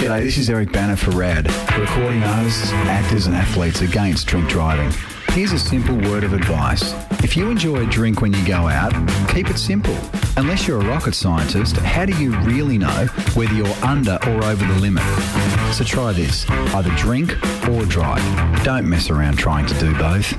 G'day, this is Eric Banner for RAD, recording artists, actors and athletes against drink driving. Here's a simple word of advice. If you enjoy a drink when you go out, keep it simple. Unless you're a rocket scientist, how do you really know whether you're under or over the limit? So try this, either drink or drive. Don't mess around trying to do both.